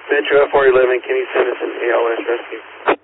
Metro F411, can you send us an ALS rescue?